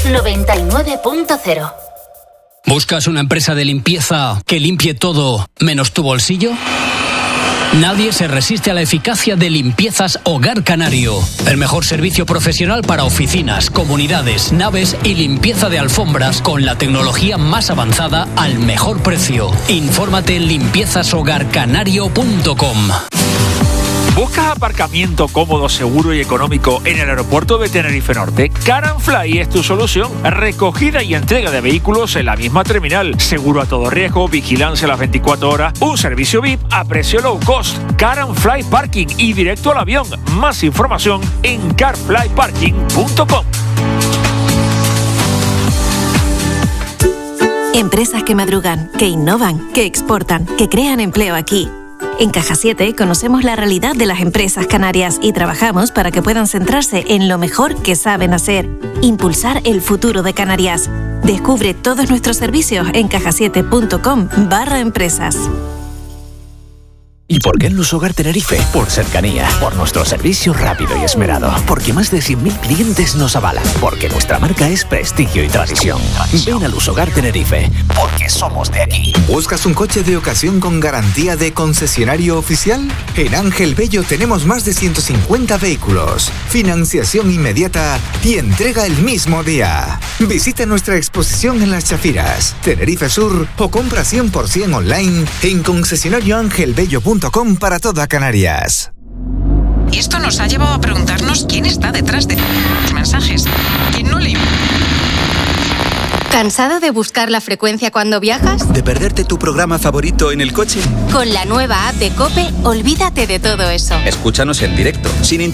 99.0. ¿Buscas una empresa de limpieza que limpie todo menos tu bolsillo? Nadie se resiste a la eficacia de Limpiezas Hogar Canario. El mejor servicio profesional para oficinas, comunidades, naves y limpieza de alfombras con la tecnología más avanzada al mejor precio. Infórmate en limpiezashogarcanario.com. ¿Buscas aparcamiento cómodo, seguro y económico en el aeropuerto de Tenerife Norte? Car & Fly es tu solución. Recogida y entrega de vehículos en la misma terminal. Seguro a todo riesgo, vigilancia a las 24 horas, un servicio VIP a precio low cost. Car & Fly Parking y directo al avión. Más información en carflyparking.com. Empresas que madrugan, que innovan, que exportan, que crean empleo aquí. En Caja 7 conocemos la realidad de las empresas canarias y trabajamos para que puedan centrarse en lo mejor que saben hacer, impulsar el futuro de Canarias. Descubre todos nuestros servicios en cajasiete.com/empresas. ¿Y por qué en Lushogar Tenerife? Por cercanía, por nuestro servicio rápido y esmerado, porque más de 100.000 clientes nos avalan, porque nuestra marca es prestigio y tradición. Ven a Lushogar Tenerife, porque somos de aquí. ¿Buscas un coche de ocasión con garantía de concesionario oficial? En Ángel Bello tenemos más de 150 vehículos, financiación inmediata y entrega el mismo día. Visita nuestra exposición en Las Chafiras, Tenerife Sur, o compra 100% online en concesionarioangelbello.com para toda Canarias. Y esto nos ha llevado a preguntarnos quién está detrás de los mensajes. ¿Quién no le... ¿Cansado de buscar la frecuencia cuando viajas? ¿De perderte tu programa favorito en el coche? Con la nueva app de COPE, olvídate de todo eso. Escúchanos en directo, sin